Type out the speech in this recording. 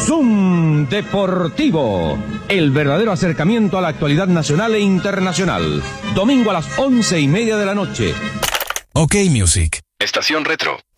Zoom Deportivo, el verdadero acercamiento a la actualidad nacional e internacional. Domingo a las 11:30 de la noche. OK Music. Estación Retro.